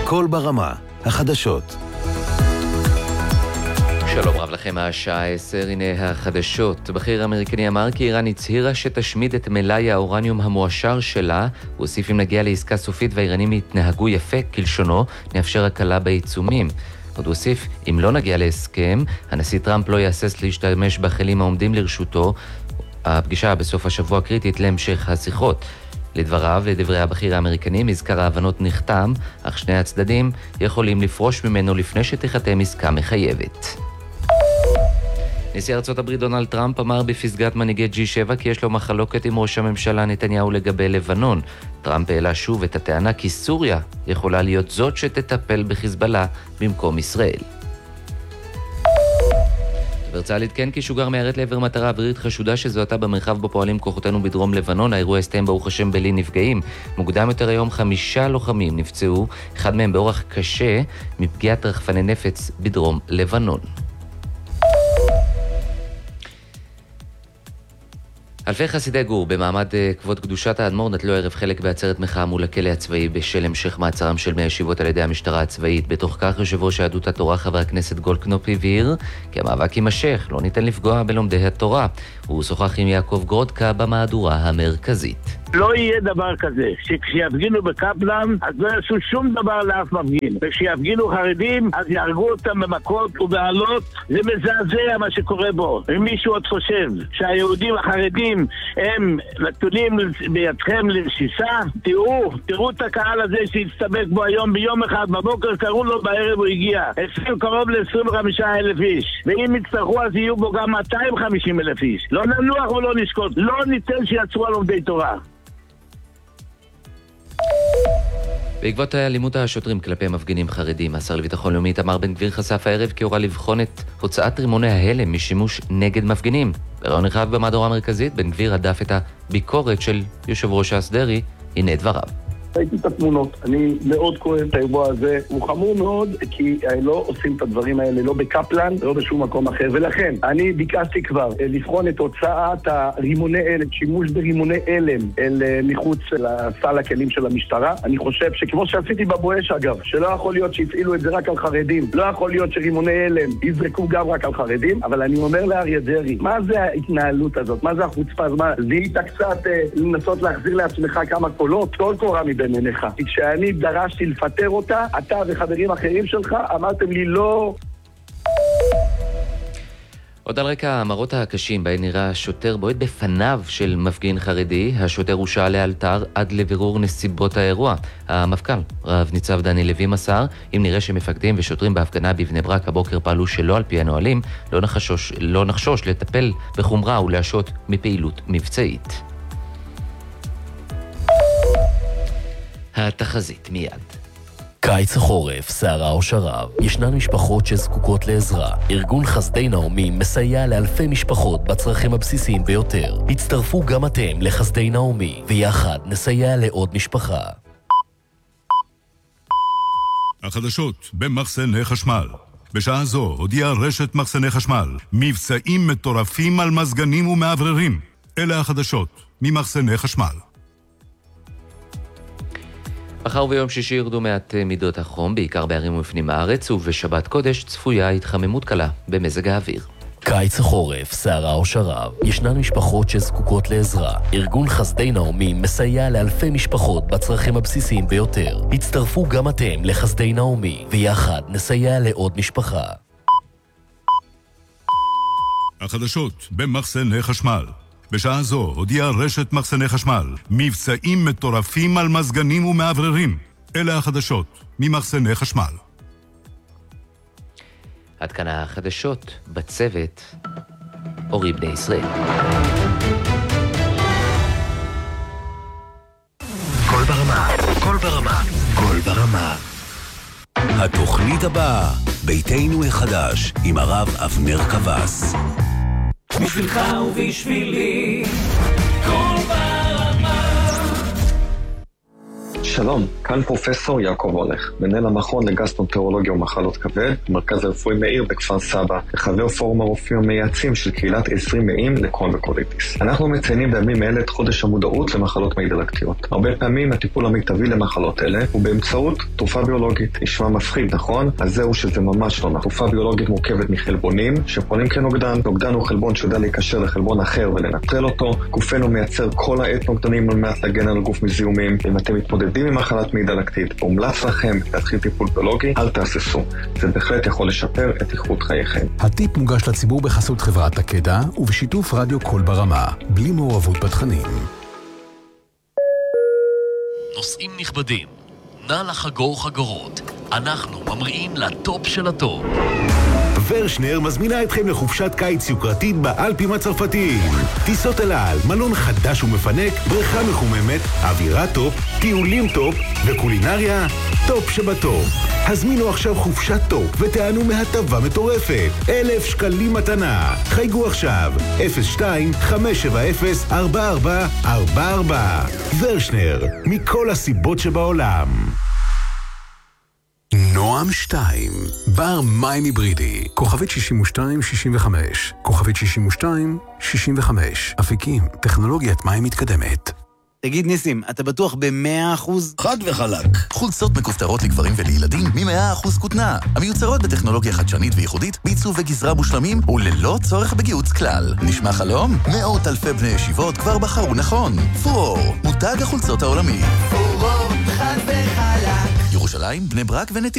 קול ברמה, החדשות. שלום רב לכם, השעה 10, הנה החדשות. בכיר אמריקני אמר כי איראן הצהירה שתשמיד את מלאי האורניום המועשר שלה. הוא הוסיף אם נגיע לעסקה סופית והאיראנים יתנהגו יפה כלשונו, נאפשר הקלה בעיצומים. עוד הוסיף, אם לא נגיע להסכם, הנשיא טראמפ לא יאסס להשתמש בכלים העומדים לרשותו. הפגישה בסוף השבוע קריטית להמשך השיחות. לדבריו, לדברי הבכיר האמריקני, מזכר ההבנות נחתם, אך שני הצדדים יכולים לפרוש ממנו לפני שתיחתם עסקה מחייבת. נשיא ארצות הברית דונלד טראמפ אמר בפסגת מנהיגי G7 כי יש לו מחלוקת עם ראש הממשלה נתניהו לגבי לבנון. טראמפ העלה שוב את הטענה כי סוריה יכולה להיות זאת שתטפל בחיזבאללה במקום ישראל. ורצה עדכן כי שוגר מיירט לעבר מטרה אווירית חשודה שזוהתה במרחב בו פועלים כוחותינו בדרום לבנון. האירוע הסתיים ברוך השם בלי נפגעים. מוקדם יותר היום 5 לוחמים נפצעו, אחד מהם באורח קשה מפגיעת רחפני נפץ בדרום לבנון. אלפי חסידי גור במעמד כבוד קדושת האדמו"ר נטלו ערב חלק בעצרת מחאה מול הכלא הצבאי בשל המשך מעצרם של בני הישיבות על ידי המשטרה הצבאית. בתוך כך יושב ראש יהדות התורה חבר הכנסת גולדקנופ הבהיר כי המאבק יימשך, לא ניתן לפגוע בלומדי התורה. הוא שוחח עם יעקב גרודקה במהדורה המרכזית. לא יהיה דבר כזה, שכשיפגינו בקפלן אז לא יעשו שום דבר לאף מפגין, וכשיפגינו חרדים אז יהרגו אותם במכות ובעלות. זה מזעזע מה שקורה בו. אם מישהו עוד חושב שהיהודים החרדים הם נתונים בידכם לרשיסה, תראו את הקהל הזה שהצטבק בו היום ביום אחד, בבוקר קראו לו, בערב הוא הגיע קרוב ל-25,000 איש, ואם יצטרכו אז יהיו בו גם 250,000 איש. לא ננוח ולא נשקוט, לא ניתן שיצרו על לומדי תורה. בעקבות האלימות השוטרים כלפי מפגינים חרדים, השר לביטחון לאומי איתמר בן גביר חשף הערב כי הורה לבחון את הוצאת רימוני ההלם משימוש נגד מפגינים. בראיון נרחב במהדורה המרכזית, בן גביר הדף את הביקורת של יושב ראש ש"ס דרעי. הנה דבריו. ראיתי את התמונות, אני מאוד כואב את האירוע הזה, הוא חמור מאוד כי לא עושים את הדברים האלה לא בקפלן, לא בשום מקום אחר, ולכן אני ביקשתי כבר לבחון את הוצאת הרימוני הלם, שימוש ברימוני הלם מחוץ לסל הכלים של המשטרה. אני חושב שכמו שעשיתי בבואש אגב, שלא יכול להיות שהפעילו את זה רק על חרדים, לא יכול להיות שרימוני הלם יזרקו גם רק על חרדים, אבל אני אומר לאריה דרעי, מה זה ההתנהלות הזאת? מה זה החוצפה? זיהית קצת לנסות להחזיר לעצמך כמה קולות? כל קורה בעיניך. כשאני דרשתי לפטר אותה, אתה וחברים אחרים שלך אמרתם לי לא. עוד על רקע המראות הקשים בהן נראה שוטר בועט בפניו של מפגין חרדי, השוטר הושעה לאלתר עד לבירור נסיבות האירוע. המפכ"ל, רב ניצב דני לוי, מסר, אם נראה שמפקדים ושוטרים בהפגנה בבני ברק הבוקר פעלו שלא על פי הנהלים, לא נחשוש לטפל בחומרה ולהשעות מפעילות מבצעית. התחזית מיד. קיץ החורף, סערה או שרב, ישנן משפחות שזקוקות לעזרה. ארגון חסדי נעמי מסייע לאלפי משפחות בצרכים הבסיסיים ביותר. הצטרפו גם אתם לחסדי נעמי, ויחד נסייע לעוד משפחה. החדשות במחסני חשמל. בשעה זו הודיעה רשת מחסני חשמל מבצעים מטורפים על מזגנים ומעבררים. אלה החדשות ממחסני חשמל. מחר ויום שישי ירדו מעט מידות החום, בעיקר בערים ובפנים הארץ, ובשבת קודש צפויה התחממות קלה במזג האוויר. קיץ החורף, סערה או שרב, ישנן משפחות שזקוקות לעזרה. ארגון חסדי נעמי מסייע לאלפי משפחות בצרכים הבסיסיים ביותר. הצטרפו גם אתם לחסדי נעמי, ויחד נסייע לעוד משפחה. החדשות במחסני חשמל. בשעה זו הודיעה רשת מחסני חשמל מבצעים מטורפים על מזגנים ומעבררים. אלה החדשות ממחסני חשמל. עד כאן החדשות בצוות אורי בני ישראל. קול ברמה, קול ברמה, קול ברמה. התוכנית הבאה, ביתנו החדש, עם הרב אבנר קבס. בשבילך ובשבילי, קול ברמה. שלום, כאן פרופסור יעקב הולך, מנהל המכון לגסטרואנטרולוגיה ומחלות כבד, מרכז הרפואי מאיר בכפר סבא, וחבר פורום הרופאים המייעצים של קהילת 20 מאים לקרוהן וקוליטיס. אנחנו מציינים בימים אלה את חודש המודעות למחלות מעי דלקתיות. הרבה פעמים הטיפול המיטבי למחלות אלה הוא באמצעות תרופה ביולוגית. נשמע מפחיד, נכון? אז זהו שזה ממש לא נכון. תרופה ביולוגית מורכבת מחלבונים שפועלים כנוגדן. נוגדן הוא חלבון שיודע להיקשר לחלבון אחר ולנטרל אותו. גופנו מייצר כל העת נוגדנים על מנת להגן על הגוף מזיהומים. אם אתם מתמודדים עם מחלת מעי דלקתית, מומלץ לכם להתחיל טיפול ביולוגי, אל תהססו. זה בהחלט יכול לשפר את איכות חייכם. הטיפ מוגש לציבור בחסות חברת תקדה ובשיתוף רדיו קול ברמה, בלי מעורבות בתכנים. נוסעים נכבדים, נא לחגור חגורות. אנחנו ממריאים לטופ של הטופ. ורשנר מזמינה אתכם לחופשת קיץ יוקרתית באלפים הצרפתיים. טיסות אל על, מלון חדש ומפנק, בריכה מחוממת, אווירה טופ, טיולים טופ וקולינריה טופ שבטופ. הזמינו עכשיו חופשת טופ ותענו מהטבה מטורפת. 1,000 שקלים מתנה. חייגו עכשיו 02-570-4444. ורשנר, מכל הסיבות שבעולם. נועם 2, בר מים היברידי, כוכבית 6265, כוכבית 6265, אפיקים, טכנולוגיית מים מתקדמת. תגיד ניסים, אתה בטוח ב100%? חד וחלק. חולצות מכופתרות לגברים ולילדים מ100% כותנה. המיוצרות בטכנולוגיה חדשנית וייחודית, בעיצוב וגזרה מושלמים וללא צורך בגיוץ כלל. נשמע חלום? מאות אלפי בני ישיבות כבר בחרו נכון. פורור, מותג החולצות העולמי. פורור, חד וחלק. ירושלים, בני ברק ונתיבות.